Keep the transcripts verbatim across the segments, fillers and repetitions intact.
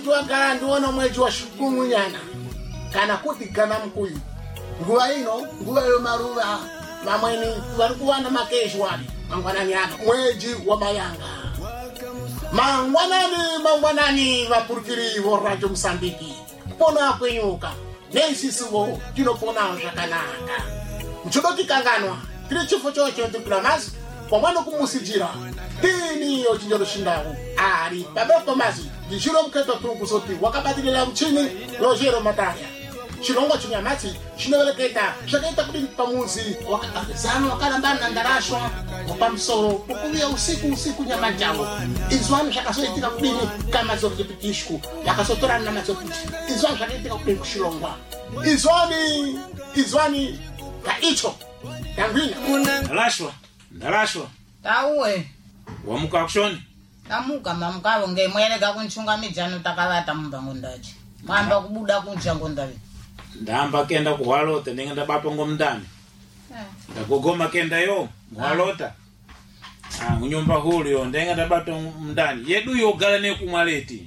Tuagala ndiona mweji wa shukumu nyana. Kana kuti kana mkuyu. Nguwa ino, nguwa yo maruva. Mamweni, walikuwa na makeshi wali. Mangwanani hapa. Mweji wa mayanga. Mangwanani, mangwanani, wapurkiri warajo Msambiki. Pona kwenyuka. Nensi suwo, kino pona shakanaka. Mchudoki kanganwa. Kile chifo chocho ndikulamazi. Kwa mwana kumusijira. Tini yo chinjolo shindawu. Ari, babeko mazi. Jishiro mketo tungu soti. Wakabatilila mchini, lojero mataya. Chilongo chinyamati, chineweleketa, shaketa kudini pamuzi. Wakazano wakalambana na ndarashwa. Wapamsoro, kukulia usiku usiku nyamanjango. Izwanu shakaso itika kudini kama zote pitishku. Yakasotora na mazopiti. Izwanu shakaita kudini kushilongwa. Izwani, izwani, kaicho. Tangwina. Ndarashwa, ndarashwa. Tauwe. Wamuka kushoni? Tamuka mamuka wonge mwele gakunchunga mijano takavata mbango ndachi. Mwamba kubuda kunchango ndavi. Ndamba kenda kuwalota ninga ndabapo ngomndani. Eh. Ndagogoma kenda yo kuwalota. Ah, unyumba hulio ndenga ndabato mndani. Yedu yo galane kumwaleti.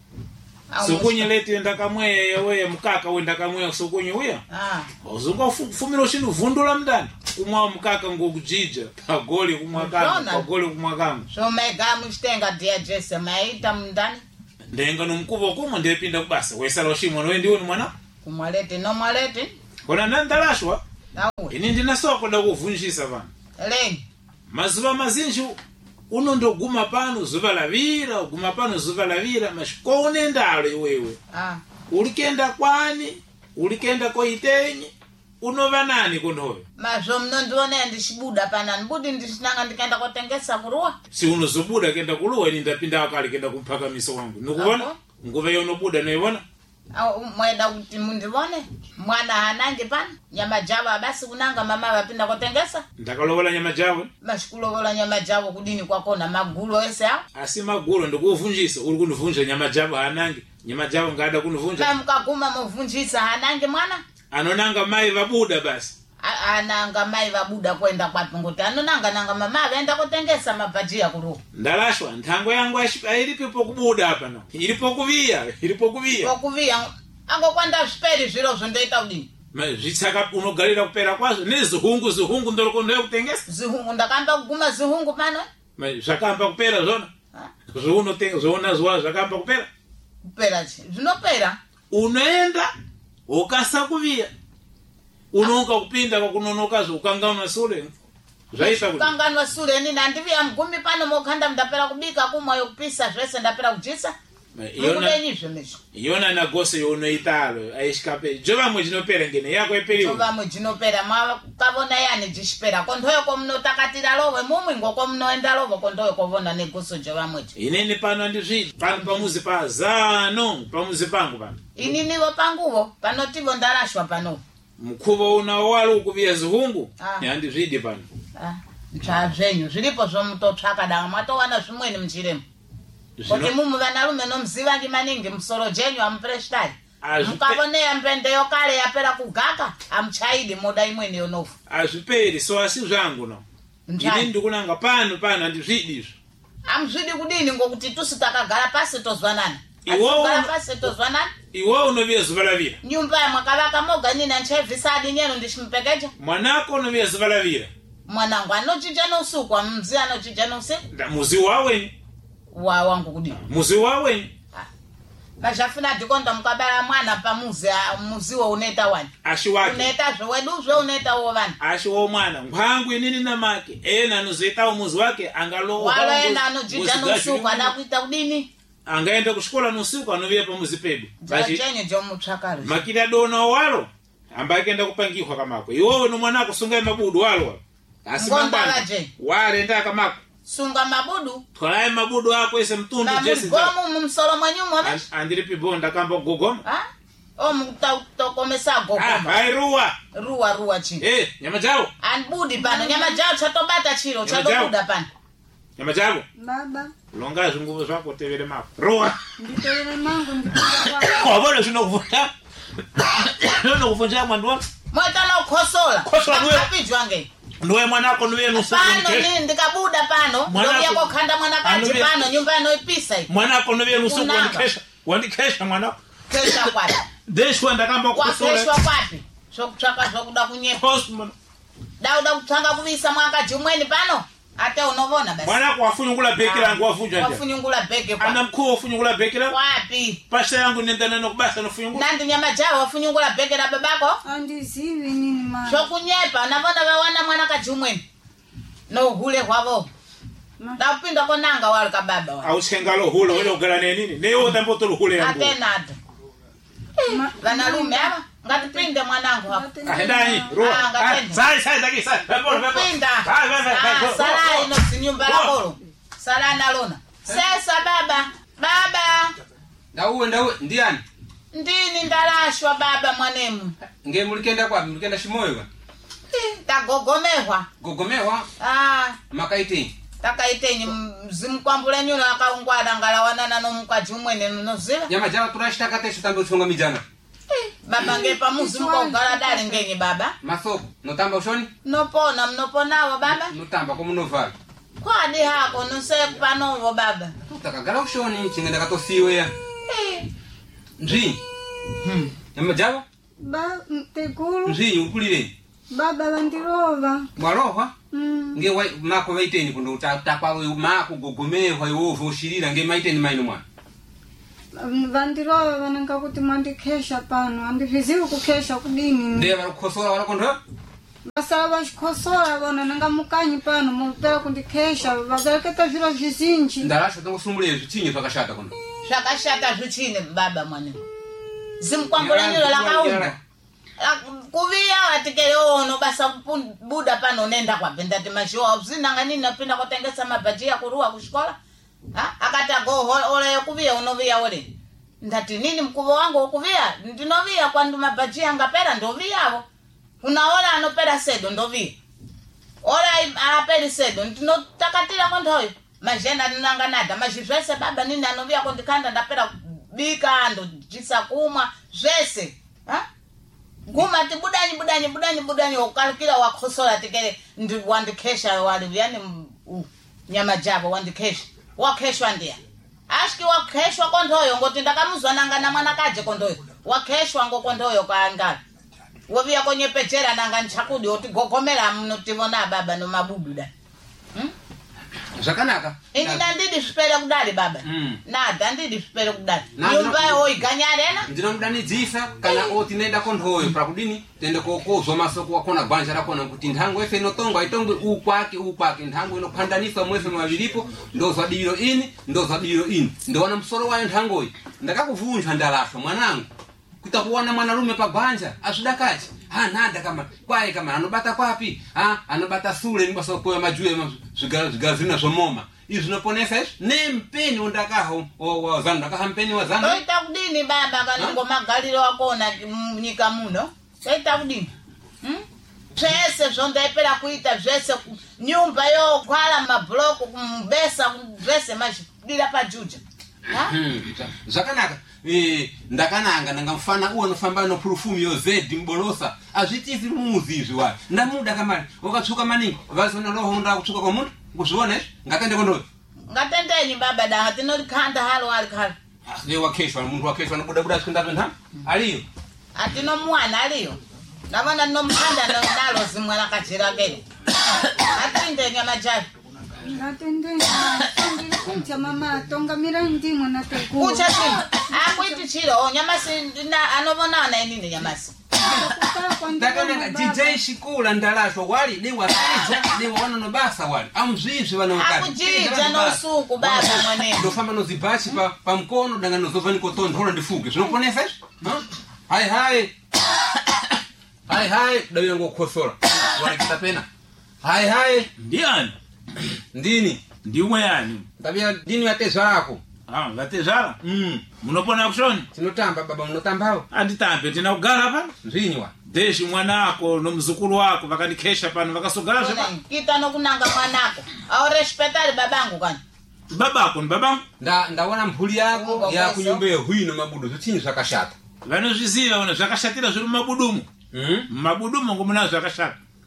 Sokunye leti ndakamwe yewe mkaka wenda kamwe sokunye uya. Ah. Ozunga fumiro shinu vundula mndani. Kumwa mkaka ngokujija pagoli kumwakanga pagoli kumwakanga. So mega mshtenga dia jese maita mndani. Ndenga nomkuvo kumwe ndepinda kubasa. Wesala oshimo no ndi uni mwana? Kumwalete no mwalete. Kona nandalashwa? Tauwe. Ini ndina soko ndakuvunjisa vana. Leni. Mazuva mazinji uno ndo guma pano zuva la vira, guma pano zuva la vira, mashikone ndalo iwewe. Ah. Ulikenda kwani, ulikenda kwa itenyi, unova nani kondowe? Mazo mnondone ndishibuda pana nbudi ndishinanga ndikenda kotengesa kuruwa. Si uno zubuda kenda kuruwa ni ndapinda wakali kenda kumpaka miso wangu. Nukubona? Nguve yono buda naiwana? Au mweda kuti mundibone mwana hanange pana nyama jawa basi kunanga mama wapinda kotengesa ndakalobola nyama jawe mashikulobola nyama jawo kudini kwako na magulo ese awo asi magulo ndikuvunjisa uri kunivunja nyama jawo hanange nyama jawo ngada kunivunja kama mkaguma muvunjisa hanange mwana anonanga mai vabuda basi A ananga mai vabuda kwenda kwapi ngoti anonanga nanga mama vaenda kotengesa mabajia kuruwa ndalashwa nthango yangu ilipo kubuda hapa no ilipo kuvia ilipo kuvia pokuvia ango kwanda speri zviro zvondoita kudini ma zvitsaka unogarira kupera kwazo nezihungu zihungu ndoroko ndo kutengesa zihungu ndakamba kuguma zihungu pano ma zvakamba kupera zona zvono tenga zona zwa zvakamba kupera kupera chi zvinopera unoenda ukasa kuvia unoka kupinda kwa kunonoka zvokangauna sure zvaita kuti kanganwa sure ni nandivia mgumi pano mokanda mndapera kubika kumwa yokupisa zvese ndapera kujisa Yona yona na gose yono italo aishikape jova mujinopera ngene yako eperiwo jova mujinopera ma kavona yani jishipera kondoyo ko mno takatira lowe mumwe ngoko mno enda lowe kondoyo kovona ne goso jova muji ineni pano ndizvi pano pamuzi pa zano pamuzi pangu pano inini wo panguwo pano tivo ndarashwa pano mkuvo una walo kuvia zihungu yandi zvidi pano ah ncha zvenyu zvilipo zvomutotsvaka danga matowana zvimweni mchiremo Kote mumu vanarume no mzivangi maningi msoro jenyu ampreshtai. Mukavone ya mpende yokale ya pera kugaka amchaidi moda imweni yonofu. Azviperi so asi zvangu no. Ndini ndikunanga pano pano andizvidi izvo. Amzvidi kudini ngokuti tusitakagara pasi tozwanana. Iwo gara pasi tozwanana. Iwo unovia zuva la vira. Nyumba ya mwakavaka moga nina nchevisadi nyeno ndishimpekeja. Mwanako unovia zuva la vira. Mwanangu anochicha usiku mzee anochicha usiku. Muzi wawe wa wangu kudini muzi wawe kashafuna dikonda mukabala mwana pa muzi muziwo uneta wani ashiwake uneta zwedu zwe uneta wo vana ashiwo mwana ngwangu inini na make ena anozoita umuzi wake angalo wala ena anojija nusuku adakuita kudini angaenda kushikola nusuku anovia pa muzi pedu bashi chenye jo mutsakalo makida dona walo ambake enda kupangihwa kamako iwo no mwana kusunga mabudu walo asimamba wale enda kamako sunga mabudu twalaye mabudu yako ese mtundu jesi gomu mumsolo mwenyumo na andiripi bonda kamba gogoma ah o mutakomesa gogoma ah ruwa ruwa ruwa chini eh nyama jao anbudi pano nyama jao chatobata chiro chadobuda pano nyama jao baba longa zunguvu zako tevele mako ruwa nditevele mangu nditevele kwa bona zvinokuvunda nono kuvunja mwandu mwatana ukhosola khosola nuwe apijwange Ndoe mwanako nuwe nusuku pano nini ndikabuda pano ndoya kokhanda mwana kaji pano nyumba ino ipisa mwanako nuwe nusuku nikesha wandikesha mwana kesha kwapi deshwa ndakamba kusola wakeshwa kwapi sokutsvaka zvokuda kunyepa postman dauda kutsvanga kuvisa mwaka jumweni pano ate unovona basi mwana kwafunyungula bheki langu wavunja nje wafunyungula bheki kwa ana mkuu wafunyungula bheki langu wapi pasha yangu nendana nokubasa nofunyungula nandi nyama jawa wafunyungula bheki la babako andizivi nini mama sokunyepa navona vawana mwana kajumweni nohule hwavo ndapinda konanga wali kababa wa ausengalo hule wele ugala nini neyo tamboto hule yangu ate nada vanalume ava ngatipinde mwanangu hapo ndani roa sai sai daki sai bebo bebo pinda sala ino sinyumba la kolo sala nalona sasa baba baba ndauwe ndauwe ndiani ndini ndalashwa baba mwanemu nge mulikenda kwa mulikenda shimoyo tagogomehwa gogomewa ah makaiti takaitenyi mzimkwambule nyuno akaungwada ngalawanana nomukwaji umwene noziva nyama jawa turashitaka tesho tambe uchonga mijana baba ngepa muzimuka ugala dali ngenye baba masoko notamba ushoni nopona mnoponawo baba notamba ko munovala kwadi hako nosekupanovo baba utakagala ushoni chingenda katosiwe ya nji hmm. nyama jawa ba tekulu nji ukulire baba vandirova mwaloha mm. nge wai mako waiteni kundo utakwa mako gogomewa yovo ushirira nge maiteni maino mwana vandirova vananga kuti mwandikesha pano andivizivi kukesha kudini ndiye varikukhosola varakondra vasala vachikhosola vona nanga mukanyi pano mupera kundikesha vavereketa zviro zvizinji ndalasho tangosumbuleyo zvichinyi zvakashata kuno zvakashata zvichine baba mwanemu zimkwambule nyulo lakaumba kuviya watikele ono basa buda pano nenda kwa benda timashiwa uzinanga nini napenda kutengesa mabaji ya kuruwa kushikola ha akata go ole kuviya unoviya ole ndati nini mkubwa wangu ukuviya ndinoviya kwa ndu mabaji angapera ndoviyavo unaola anopera sedo ndovia ola anapera sedo ndinotakatira kondoyo majenda ninanga nada majivese baba nini anovia kondikanda ndapera bika ndo jisakumwa zvese ha guma ti budanyi budanyi budanyi budanyi ukalukila wakhosola tikele ndi wandikesha wali yani nyama jabo wandikesha wakeshwa ndia ashiki wakeshwa kondoyo ngoti ndakamuzwa nanga na mwana kaje kondoyo wakeshwa ngo kondoyo kaangala wovia konyepechera nanga nchakudi oti gogomera mnotivona baba no mabudu da hm zvakanaka ini ndandidi zvipere kudali baba mm. nada ndidi zvipere kudali nyumba yo iganyarena ndinomudanidzisa kana oti nenda kondoyo para kudini tende kokozwa masoko wakona banja rakona kuti ndango efe inotonga itongwe ukwake ukwake ndango inopandanisa mwese mavilipo ndozwa diro ini ndozwa diro ini ndona msoro wayo ndango iyi ndakakuvunja ndalasha mwanangu kutakuona mwanarume pabanja asudakati ha nada kama kwaye kama anobata kwapi ha anobata sule nibasa kwa majue zigara zigara zina somoma izo noponesa iso nempeni undakaho wa zanda kahampeni wa zanda oita kudini baba kanongo magaliro akona nyika muno oita kudini hm zvese zvondaipera kuita zvese nyumba yo kwala mabloko kumbesa zvese mazvidira pajuja ha zvakanaka eh ndakananga ndangamfana uwe nofamba no perfume yo zedi mbolosa azvitizi muzi izvi wa ndamuda kamari wakatsuka maningi vazona roho nda kutsuka kwa munhu kuzviona izvi ngatende kondo ngatendenyi baba danga tinolikanda halo alikhala le wakeshwa munhu wakeshwa nobuda buda sikunda zventha aliyo atino mwana aliyo navana nomkhanda nalo zimwana kajira kele atinde nyama jabi ngatendeni ndikuti mama tonga mira ndimo na tekulu kucha chini akuiti chiro nyamasi anovonana inini nyamasi ndakananga D J Shikula ndalashwa wali ni wasija ni wana no basa wali amzvizvi vana wakati akujija no suku baba mwanene ndofamba no zibachi pa pa mkono danga no zovani ko tondo hola ndifuke zvinoponesa izvi ha hai hai hai hai dawi yangu kukhosola wali kitapena hai hai ndiani ndini ndiumwe yani tabia dini yatezvako ah vatezvala mm munopona kushoni tinotamba baba munotambawo anditambe tina kugala pa zvinywa deshi mwanako nomzukuru wako vakandikesha pano vakasogala zva kita nokunanga mwanako au respectari babangu kani babako ni babangu nda ndaona mphuli yako ya kunyumba hwino mabudu zvichinyi zvakashata vanozviziva ona zvakashatira zviri mumabudumu mm mumabudumu ngomunazo zvakashata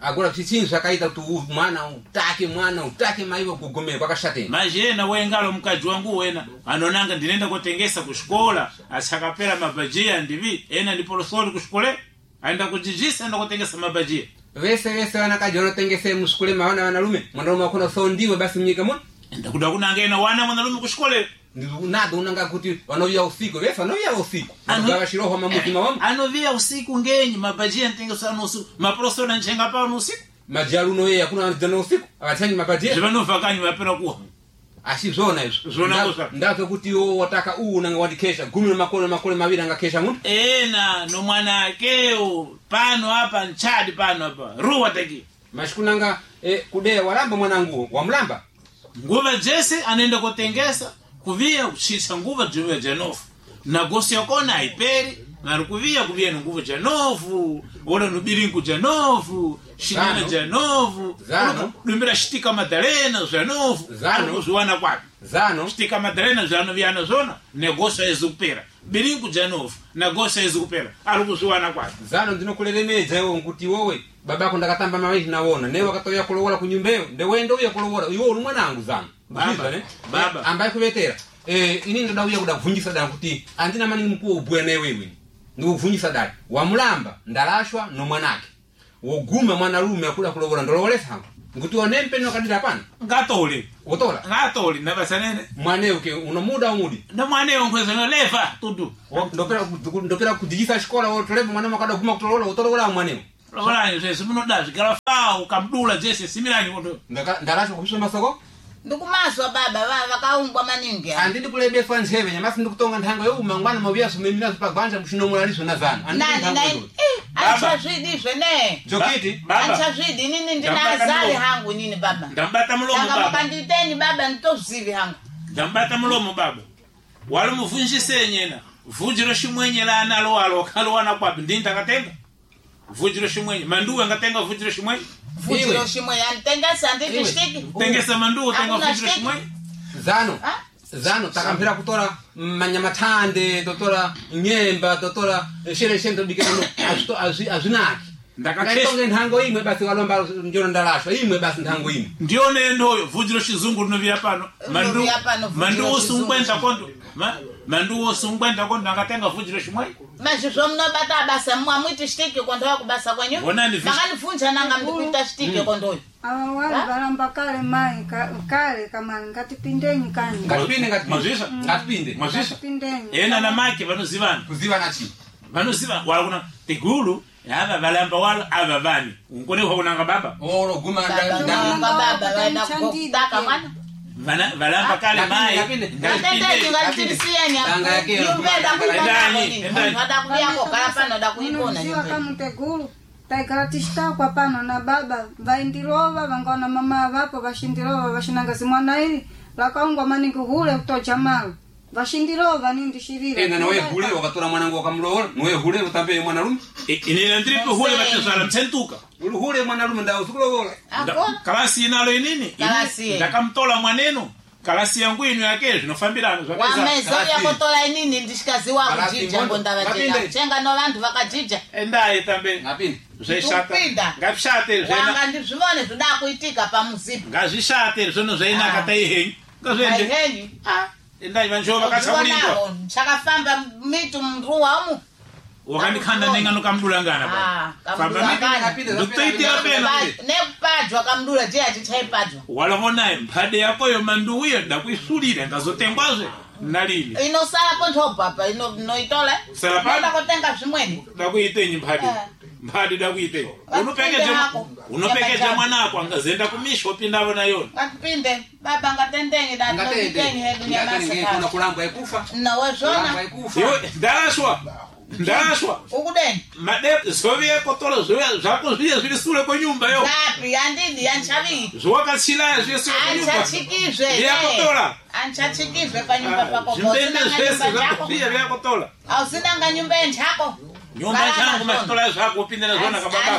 agora chichinzo akaita tu mwana utake mwana utake maiwe kugomera kwakashateni majena wengalo mkaji wangu wena anonanga ndinenda kutengesa kushkola asakapera mabajia ndivi ena ndiporosoli kushkole aenda kujijisa enda kutengesa mabajia vese vese wana kaji wanatengese mushkole mawana wanalume mwanalume wakuna sondiwe basi mnyika mwana enda kuda kunangena wana mwanalume kushkole nado unanga kuti wanovia usiku vese wanovia usiku angawa shiroho mamuti mawamu anovia usiku ngenyi mabajia ntengesa nusu maporosoli na nchenga pao nusiku majalu noye yakuna wanajana usiku awachanyi mabajia zivanofakani wapena kuwa ashi zona hizo zona kusa ndazo kuti o wataka uu nanga wadikesha gumi na makole makole mawili anga kesha mtu ena no mwana keo pano hapa nchadi pano hapa ruwa taki mashikunanga e, kudea walamba mwanangu wa mlamba nguva jese anaenda kutengesa kuvia kushisa nguva juwe janofu na gosi yakona aiperi na kuvia kuvia nguva janofu wala nubiringu janofu shinana janofu zano dumbira shitika madalena janofu zano zuwana kwa zano shitika madalena zano viana zona negoso ezupera biringu janofu na goso ezupera alukuzuwana kwa zano ndinokulelemeza wewe nguti wewe babako ndakatamba mawili naona newe wakatoya kulowola kunyumbeo nde wendo uya kulowola iwo uri mwanangu zano baba ne baba ambaye kuvetera eh ini ndo uya kuda kuvunjisa dala kuti andina mani mkuu ubwene wewe ndi kuvunjisa dala wa mulamba ndalashwa no mwanake woguma mwanalume akuda kulowola ndolowolesa hangu nguti onempe no kadira pana ngatole otola ngatole nabasanene mwaneo ke uno muda umudi na mwaneo ngweza no leva tudu ndopera ndopera kudijisa shikola otoleva mwana makada guma kutolola otolola mwaneo Lorani sese muno dazi garafa ukamdula jese similani wondo ndaka ndalashwa kubisha masoko ndikumaswa baba baba kaumbwa maningi andindi kulebe fans heaven nyamasi ndikutonga nthango yo umangwana mabia sumemina pagwanja mshino mulaliso na zana nani nani acha zwidi zvene jokiti acha zwidi nini ndinazali hangu nini baba ndambata mulomo baba baba kanditeni baba ntozivi hangu ndambata mulomo baba wali muvunjise nyena vunjiro shimwenyela analo alo kalwana kwa ndinda katenga vunjiro shimwenye manduwe ngatenga vunjiro shimwenye vunjiro shimwenye antengesa nditi shtiki tengesa manduwe tenga vunjiro shimwenye zano zano takampira kutora manyamathande dotora nyemba dotora shere shendo dikano asto azinaki ndakatonge nthango imwe basi walomba njona ndalashwa imwe basi nthango imwe ndione ndoyo vunjiro shizungu rinovia pano mandu mandu usungwenta kondo mandu usungwenta kondo angatenga vunjiro shimwenye manje zvomnobata basa mwamwiti shtiki kondo yakubasa kwenyu makanifunja nanga mndikuita shtiki kondoyo awa wali balamba kale mai kale kama ngatipindeni kani ngatipinde ngatipinde mazisa ngatipinde mazisa pindeni ena na maki vanozivana kuzivana chi vanozivana wala kuna tegulu ava valamba wala ava vani unkone hunanga baba olo guma ndanga baba vaenda kutaka mwana vana valamba kale mai ngatendeni ngatirisienya yumbenda kutani ndada kuyako kala pano da kuikona ndio kama tegulu taikaratishta kwa pano na baba vaindirova vangona mama vapo vashindirova vashinanga zimwana ili lakaungwa maningi hule utocha malo vashindirova nindi shirira ena nawe hule wakatora mwanangu wakamlola nawe hule utambe mwanalume inina ndripe hule batazala msentuka hule mwanalume ndao usikulola kalasi inalo inini ndakamtola mwaneno kalasi yangu inu yake zinofambirana zvakaza wamezo yakotola inini ndishikazi wako jija ngondava tena chenga no vantu vakajija endaye tambe ngapindi zvaishata ngapishate zvena wanga ndizvivone zvoda kuitika pamuzipo ngazvishate zvono zvainaka taihenyi ngazvende henyi ah endai vanjova kachakulindwa chakafamba mitu mruwamu wakandikanda nengano kamdulangana ah kamdulangana ndotoitira pena nekupadzwa kamdula je achichaipadwa walavonaye mphade yako yo manduwiyo ndakuisulire ngazotengwazve nalini inosala pontopapa ino noitola sala pa kotenga zvimweni ndakuitenyi mphade mphade ndakuitenyi unopekeje unopekeje mwana wako angazenda kumisho pindavo nayo ngapinde baba ngatendengi da ndotengi hedu nyamasa kuna kulambwa ikufa nawe zona iwe ndalashwa ndalashwa ukudeni made zovye kotola zovye zvako zviye zviri sure kwenyumba yo ngapi yandidi yanchavi zvowakachilaya zviye sure kwenyumba anchachikizve yakotola anchachikizve panyumba pako zvimbende zvese zvako zviye vyakotola ausinanga nyumba yenchako nyumba changu masitola zvako upinde nazvona kababa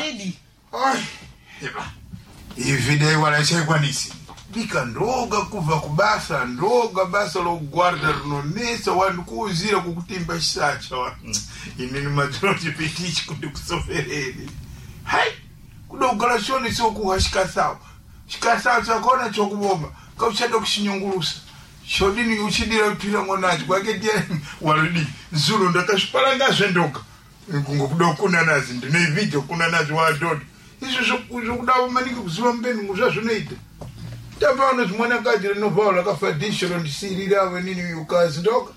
ai eba hivi dai walachaikwanisi bika ndoga kuva kubasa ndoga basa loguarda rinonesa wandu kuuzira kukutimba chisacha wa inini madzinoti pitichi kuti kusofereni hai kudo kuda kugala shoni sio kuhashika sawa shika sawa chakona chokubomba kauchada kushinyungulusa shodini uchidira pira ngonachi kwake dia walidi zulu ndakashipala ngazvendoka kungo kuda kuna nazi ndine video kuna nazi wa dot izo zokudawo maningi kuziva mbeni nguzvazvonoita tapaona zvimwana kadzi rinovaula kafadishiro ndisirira ave nini ukazi ndoka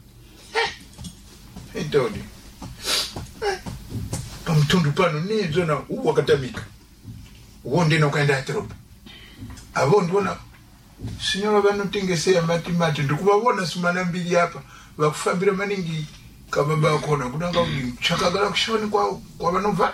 itodi pamutundu pano nedzona wakatamika uwo ndina ukaenda atropa avo ndivona sinyora vanotengeseya matimati ndikuvavona sumana mbiri apa vakufambira maningi kababa akona kudanga kuti chakagara kushoni kwavanobva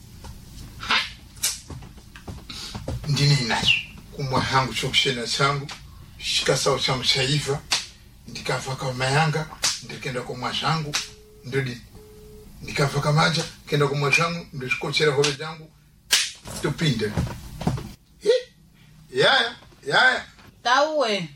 ndini nacho kumwa hangu chokushena changu chikasawo changu chaiva ndikabva kamayanga ndikenda kumwa zvangu ndodi ndikabva kamaja kenda kumwa zvangu ndosvikochera hove dzangu topinda yaya yaya tauwe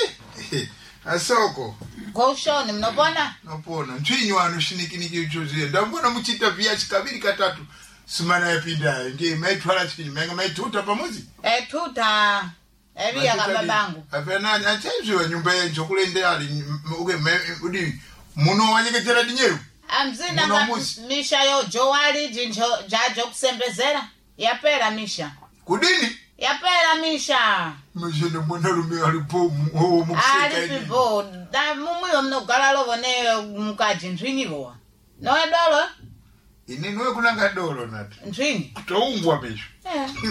asoko koshoni mnopona nopona ntsvinyo anoshinikiniki uchoziya ndambona muchiita vhiya chikaviri katatu sumana yapindayo nge maitwara chipinyi mainga maituta pamuzi etuta eviya kababangu apanani achaizviwa nyumba yenjokulende ali udi muno wanyeketera dinyeru amzina misha yo jowali jinjo jajo kusembezera yapera misha kudini yapera misha mjene mwana lume alipo muo mukuseka ini alipo da mumuyo mnogala lovo ne mukaji nzwini voa noe dolo ini noe kunanga dolo nati nzwini toungwa misho eh